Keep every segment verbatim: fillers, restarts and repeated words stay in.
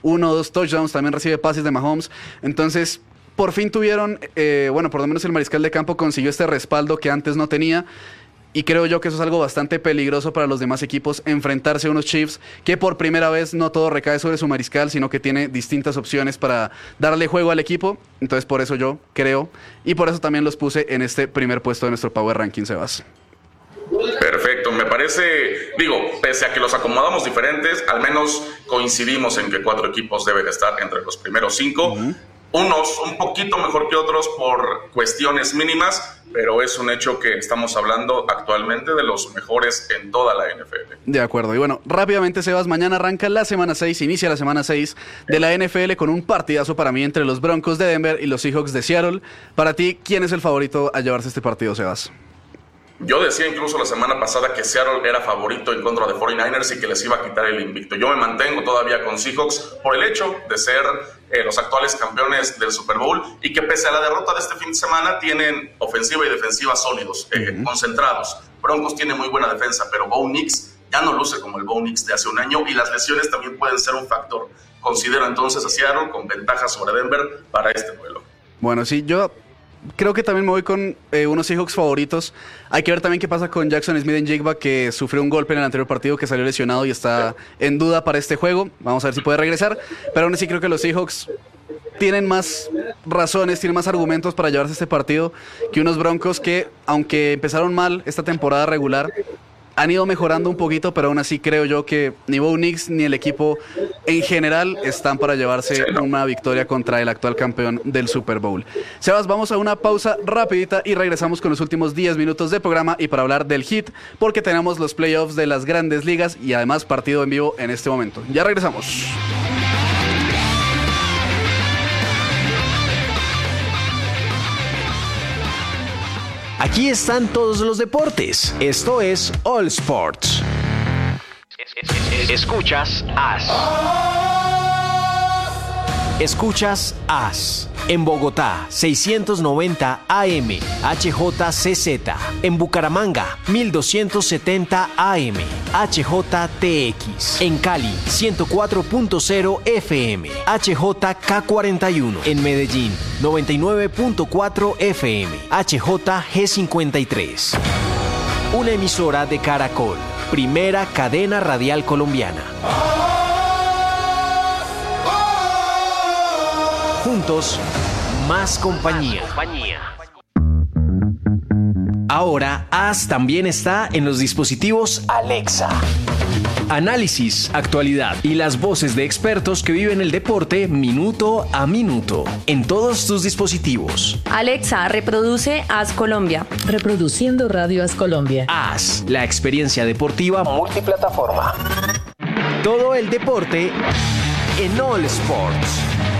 uno o dos touchdowns, también recibe pases de Mahomes. Entonces, por fin tuvieron, eh, bueno, por lo menos el mariscal de campo consiguió este respaldo que antes no tenía. Y creo yo que eso es algo bastante peligroso para los demás equipos, enfrentarse a unos Chiefs que por primera vez no todo recae sobre su mariscal, sino que tiene distintas opciones para darle juego al equipo. Entonces por eso yo creo, y por eso también los puse en este primer puesto de nuestro Power Ranking, Sebas. Perfecto, me parece, digo, pese a que los acomodamos diferentes, al menos coincidimos en que cuatro equipos deben estar entre los primeros cinco. Uh-huh. Unos un poquito mejor que otros por cuestiones mínimas, pero es un hecho que estamos hablando actualmente de los mejores en toda la N F L. De acuerdo. Y bueno, rápidamente, Sebas, mañana arranca la semana seis, inicia la semana seis de la N F L con un partidazo para mí entre los Broncos de Denver y los Seahawks de Seattle. Para ti, ¿quién es el favorito a llevarse este partido, Sebas? Yo decía incluso la semana pasada que Seattle era favorito en contra de cuarenta y nueve ers y que les iba a quitar el invicto. Yo me mantengo todavía con Seahawks por el hecho de ser eh, los actuales campeones del Super Bowl y que pese a la derrota de este fin de semana tienen ofensiva y defensiva sólidos, eh, uh-huh. concentrados. Broncos tiene muy buena defensa, pero Bo Nix ya no luce como el Bo Nix de hace un año y las lesiones también pueden ser un factor. Considero entonces a Seattle con ventaja sobre Denver para este duelo. Bueno, sí, yo creo que también me voy con eh, unos Seahawks favoritos. Hay que ver también qué pasa con Jackson Smith-Njigba, que sufrió un golpe en el anterior partido, que salió lesionado y está en duda para este juego. Vamos a ver si puede regresar. Pero aún así creo que los Seahawks tienen más razones, tienen más argumentos para llevarse este partido que unos Broncos que, aunque empezaron mal esta temporada regular, han ido mejorando un poquito, pero aún así creo yo que ni Bo Nix ni el equipo en general están para llevarse una victoria contra el actual campeón del Super Bowl. Sebas, vamos a una pausa rapidita y regresamos con los últimos diez minutos de programa y para hablar del hit, porque tenemos los playoffs de las grandes ligas y además partido en vivo en este momento. Ya regresamos. Aquí están todos los deportes. Esto es All Sports. Escuchas A S. Escuchas A S. En Bogotá, seiscientos noventa A M, H J C Z. En Bucaramanga, mil doscientos setenta A M, H J T X. En Cali, ciento cuatro punto cero F M, H J K cuarenta y uno. En Medellín, noventa y nueve punto cuatro F M, H J G cincuenta y tres. Una emisora de Caracol, primera cadena radial colombiana. Juntos, más compañía. Ahora, A S también está en los dispositivos Alexa. Análisis, actualidad y las voces de expertos que viven el deporte minuto a minuto en todos tus dispositivos. Alexa, reproduce A S Colombia. Reproduciendo Radio A S Colombia. A S, la experiencia deportiva multiplataforma. Todo el deporte en All Sports.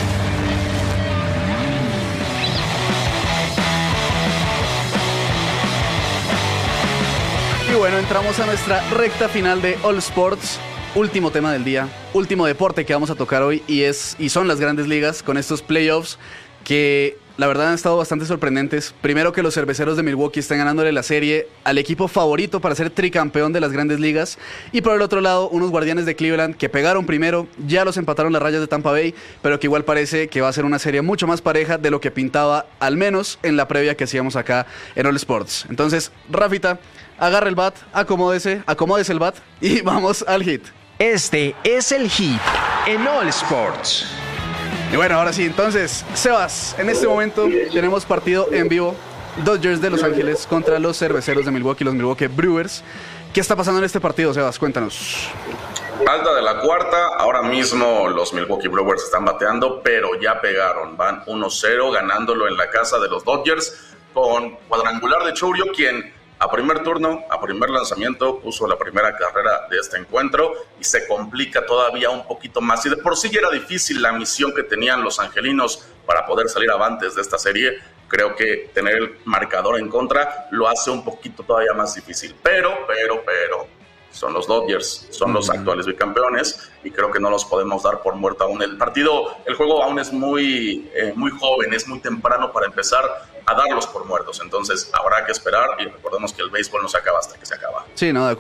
Y bueno, entramos a nuestra recta final de All Sports. Último tema del día, último deporte que vamos a tocar hoy y es y son las grandes ligas con estos playoffs que la verdad han estado bastante sorprendentes. Primero, que los cerveceros de Milwaukee están ganándole la serie al equipo favorito para ser tricampeón de las grandes ligas. Y por el otro lado, unos guardianes de Cleveland que pegaron primero, ya los empataron las Rayas de Tampa Bay, pero que igual parece que va a ser una serie mucho más pareja de lo que pintaba, al menos en la previa que hacíamos acá en All Sports. Entonces, Rafita, agarra el bat, acomódese, acomódese el bat y vamos al hit. Este es el hit en All Sports. Y bueno, ahora sí, entonces, Sebas, en este momento tenemos partido en vivo, Dodgers de Los Ángeles contra los cerveceros de Milwaukee, los Milwaukee Brewers. ¿Qué está pasando en este partido, Sebas? Cuéntanos. Alta de la cuarta, ahora mismo los Milwaukee Brewers están bateando, pero ya pegaron, van uno cero ganándolo en la casa de los Dodgers con cuadrangular de Chourio, quien a primer turno, a primer lanzamiento, puso la primera carrera de este encuentro y se complica todavía un poquito más. Y de por sí ya era difícil la misión que tenían los angelinos para poder salir avantes de esta serie. Creo que tener el marcador en contra lo hace un poquito todavía más difícil. Pero, pero, pero, son los Dodgers, son los actuales bicampeones y creo que no los podemos dar por muerto aún. El partido, el juego aún es muy, eh, muy joven, es muy temprano para empezar a darlos por muertos, entonces habrá que esperar y recordemos que el béisbol no se acaba hasta que se acaba. Sí, no, de acuerdo.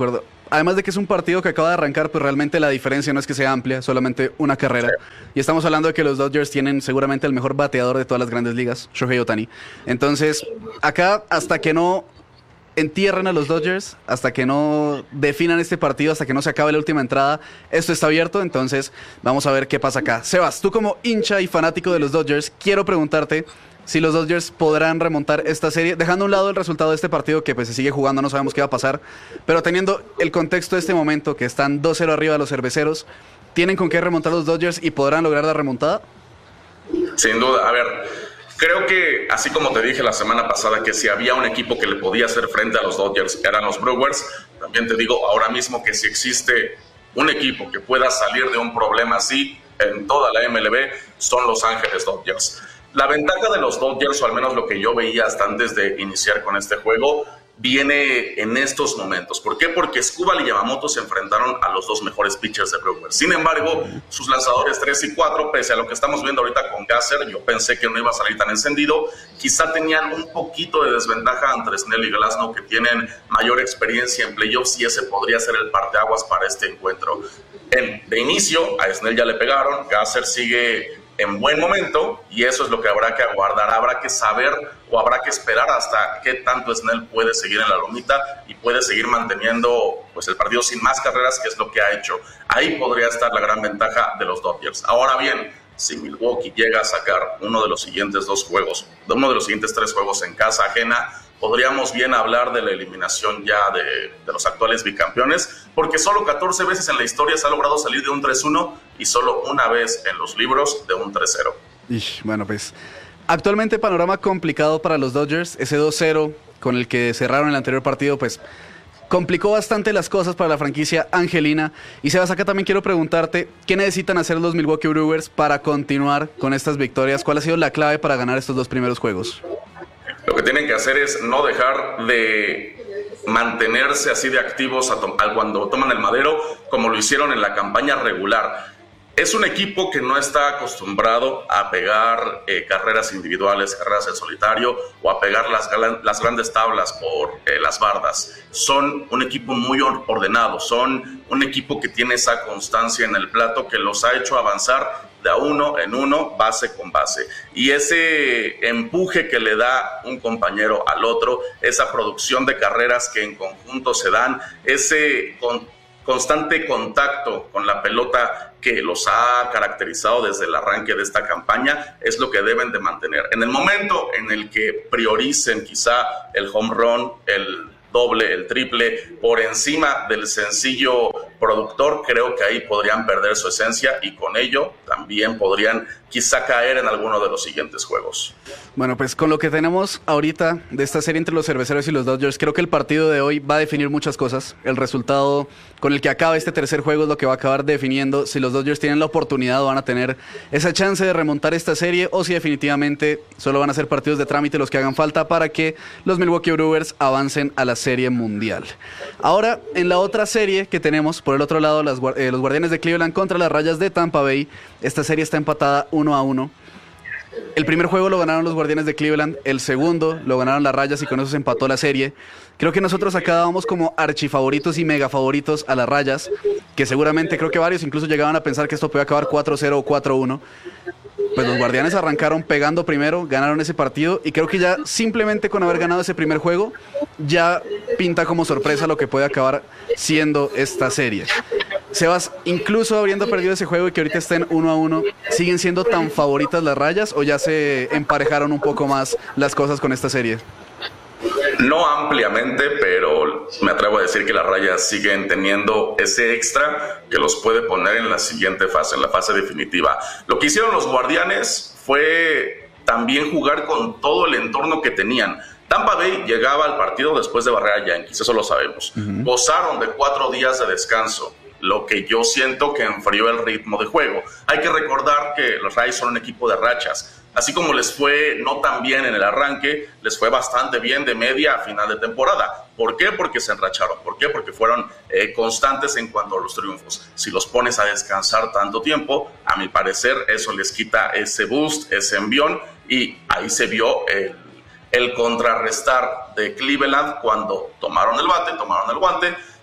además de que es un partido que acaba de arrancar, pues realmente la diferencia no es que sea amplia, solamente una carrera. Sí. Y estamos hablando de que los Dodgers tienen seguramente el mejor bateador de todas las grandes ligas, Shohei Ohtani. Entonces, acá hasta que no entierren a los Dodgers, hasta que no definan este partido, hasta que no se acabe la última entrada, esto está abierto, entonces vamos a ver qué pasa acá. Sebas, tú como hincha y fanático de los Dodgers, quiero preguntarte si los Dodgers podrán remontar esta serie, dejando a un lado el resultado de este partido que pues se sigue jugando, no sabemos qué va a pasar, pero teniendo el contexto de este momento, que están dos cero arriba de los cerveceros, ¿tienen con qué remontar los Dodgers y podrán lograr la remontada? Sin duda, a ver, creo que así como te dije la semana pasada que si había un equipo que le podía hacer frente a los Dodgers eran los Brewers, también te digo ahora mismo que si existe un equipo que pueda salir de un problema así en toda la M L B son Los Ángeles Dodgers. La ventaja de los Dodgers, o al menos lo que yo veía hasta antes de iniciar con este juego, viene en estos momentos. ¿Por qué? Porque Skubal y Yamamoto se enfrentaron a los dos mejores pitchers de Brewers. Sin embargo, sus lanzadores tres y cuatro, pese a lo que estamos viendo ahorita con Gasser, yo pensé que no iba a salir tan encendido, quizá tenían un poquito de desventaja entre Snell y Glasnow, que tienen mayor experiencia en playoffs, y ese podría ser el parteaguas para este encuentro. En, de inicio, a Snell ya le pegaron, Gasser sigue en buen momento, y eso es lo que habrá que aguardar. Habrá que saber o habrá que esperar hasta qué tanto Snell puede seguir en la lomita y puede seguir manteniendo pues el partido sin más carreras, que es lo que ha hecho. Ahí podría estar la gran ventaja de los Dodgers. Ahora bien, si Milwaukee llega a sacar uno de los siguientes dos juegos, uno de los siguientes tres juegos en casa ajena, podríamos bien hablar de la eliminación ya de, de los actuales bicampeones, porque solo catorce veces en la historia se ha logrado salir de un tres uno y solo una vez en los libros de un tres cero. Bueno, pues actualmente panorama complicado para los Dodgers. Ese dos cero con el que cerraron el anterior partido, pues complicó bastante las cosas para la franquicia angelina. Y Sebas, acá también quiero preguntarte, ¿qué necesitan hacer los Milwaukee Brewers para continuar con estas victorias? ¿Cuál ha sido la clave para ganar estos dos primeros juegos? Lo que tienen que hacer es no dejar de mantenerse así de activos a to- a cuando toman el madero, como lo hicieron en la campaña regular. Es un equipo que no está acostumbrado a pegar eh, carreras individuales, carreras en solitario, o a pegar las, las grandes tablas por eh, las bardas. Son un equipo muy ordenado, son un equipo que tiene esa constancia en el plato que los ha hecho avanzar de a uno en uno, base con base. Y ese empuje que le da un compañero al otro, esa producción de carreras que en conjunto se dan, ese con, constante contacto con la pelota que los ha caracterizado desde el arranque de esta campaña, es lo que deben de mantener. En el momento en el que prioricen quizá el home run, el doble, el triple, por encima del sencillo productor, creo que ahí podrían perder su esencia y con ello también podrían quizá caer en alguno de los siguientes juegos. Bueno, pues con lo que tenemos ahorita de esta serie entre los cerveceros y los Dodgers, creo que el partido de hoy va a definir muchas cosas. El resultado con el que acaba este tercer juego es lo que va a acabar definiendo si los Dodgers tienen la oportunidad o van a tener esa chance de remontar esta serie, o si definitivamente solo van a ser partidos de trámite los que hagan falta para que los Milwaukee Brewers avancen a la Serie Mundial. Ahora, en la otra serie que tenemos, por el otro lado, las, eh, los Guardianes de Cleveland contra las Rayas de Tampa Bay. Esta serie está empatada uno a uno. El primer juego lo ganaron los Guardianes de Cleveland, el segundo lo ganaron las Rayas y con eso se empató la serie. Creo que nosotros acá dábamos como archifavoritos y mega favoritos a las Rayas, que seguramente creo que varios incluso llegaban a pensar que esto podía acabar cuatro cero o cuatro uno. Pues los Guardianes arrancaron pegando primero, ganaron ese partido y creo que ya simplemente con haber ganado ese primer juego ya pinta como sorpresa lo que puede acabar siendo esta serie. Sebas, incluso habiendo perdido ese juego y que ahorita estén uno a uno, ¿siguen siendo tan favoritas las Rayas o ya se emparejaron un poco más las cosas con esta serie? No ampliamente, pero me atrevo a decir que las Rayas siguen teniendo ese extra que los puede poner en la siguiente fase, en la fase definitiva. Lo que hicieron los Guardianes fue también jugar con todo el entorno que tenían. Tampa Bay llegaba al partido después de barrer a Yankees, eso lo sabemos. Uh-huh. Gozaron de cuatro días de descanso, lo que yo siento que enfrió el ritmo de juego. Hay que recordar que los Rays son un equipo de rachas. Así como les fue no tan bien en el arranque, les fue bastante bien de media a final de temporada. ¿Por qué? Porque se enracharon. ¿Por qué? Porque fueron eh, constantes en cuanto a los triunfos. Si los pones a descansar tanto tiempo, a mi parecer eso les quita ese boost, ese envión, y ahí se vio el, el contrarrestar de Cleveland cuando tomaron el bate, tomaron el guante,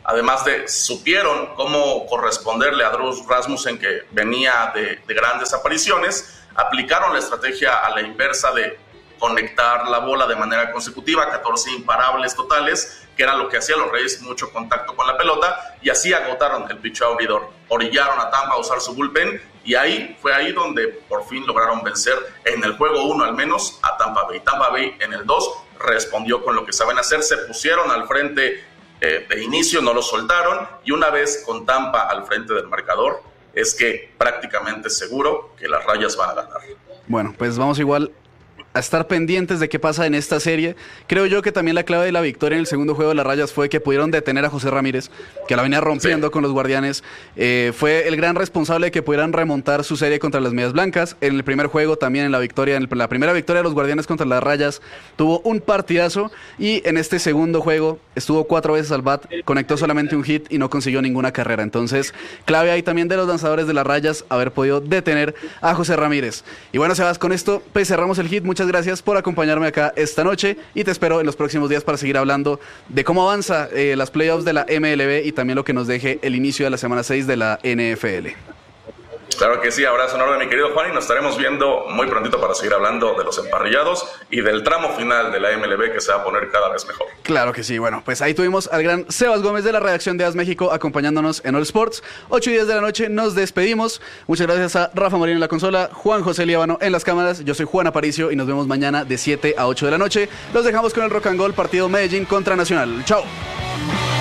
además de supieron cómo corresponderle a Drew Rasmussen, que venía de, de grandes apariciones, aplicaron la estrategia a la inversa de conectar la bola de manera consecutiva, catorce imparables totales, que era lo que hacía los Reyes, mucho contacto con la pelota, y así agotaron el picheo abridor. Orillaron a Tampa a usar su bullpen, y ahí fue ahí donde por fin lograron vencer, en el juego uno al menos, a Tampa Bay. Tampa Bay en el dos respondió con lo que saben hacer, se pusieron al frente eh, de inicio, no lo soltaron, y una vez con Tampa al frente del marcador, es que prácticamente seguro que las Rayas van a ganar. Bueno, pues vamos igual a estar pendientes de qué pasa en esta serie. Creo yo que también la clave de la victoria en el segundo juego de las Rayas fue que pudieron detener a José Ramírez, que la venía rompiendo sí. con los Guardianes. Eh, fue el gran responsable de que pudieran remontar su serie contra las Medias Blancas. En el primer juego también, en la victoria, en la primera victoria de los Guardianes contra las Rayas, tuvo un partidazo, y en este segundo juego estuvo cuatro veces al bat, conectó solamente un hit y no consiguió ninguna carrera. Entonces, clave ahí también de los lanzadores de las Rayas haber podido detener a José Ramírez. Y bueno, Sebas, con esto pues cerramos el hit. Muchas gracias por acompañarme acá esta noche, y te espero en los próximos días para seguir hablando de cómo avanza eh, las playoffs de la M L B y también lo que nos deje el inicio de la semana seis de la N F L. Claro que sí, abrazo enorme, mi querido Juan, y nos estaremos viendo muy prontito para seguir hablando de los emparrillados y del tramo final de la M L B, que se va a poner cada vez mejor. Claro que sí. Bueno, pues ahí tuvimos al gran Sebas Gómez de la redacción de As México acompañándonos en All Sports. ocho y diez de la noche nos despedimos. Muchas gracias a Rafa Moreno en la consola, Juan José Líbano en las cámaras. Yo soy Juan Aparicio y nos vemos mañana de siete a ocho de la noche. Los dejamos con el Rock and Roll, partido Medellín contra Nacional. Chao.